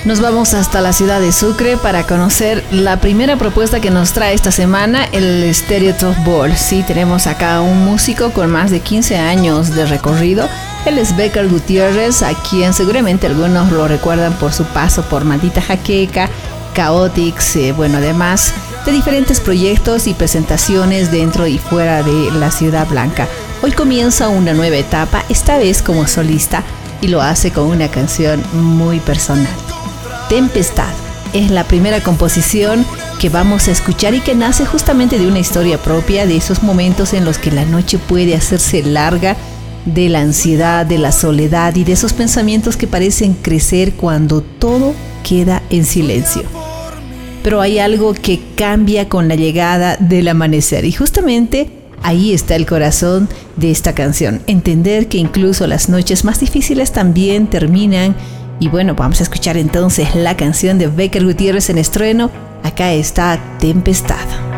Nos vamos hasta la ciudad de Sucre para conocer la primera propuesta que nos trae esta semana, el Stereo Top Ball. Sí, tenemos acá un músico con más de 15 años de recorrido. Él es Becker Gutiérrez, a quien seguramente algunos lo recuerdan por su paso por Maldita Jaqueca, Chaotix, además de diferentes proyectos y presentaciones dentro y fuera de la Ciudad Blanca. Hoy comienza una nueva etapa, esta vez como solista, y lo hace con una canción muy personal. Tempestad es la primera composición que vamos a escuchar y que nace justamente de una historia propia, de esos momentos en los que la noche puede hacerse larga, de la ansiedad, de la soledad y de esos pensamientos que parecen crecer cuando todo queda en silencio. Pero hay algo que cambia con la llegada del amanecer y justamente ahí está el corazón de esta canción. Entender que incluso las noches más difíciles también terminan. Y vamos a escuchar entonces la canción de Becker Gutiérrez en estreno. Acá está Tempestad.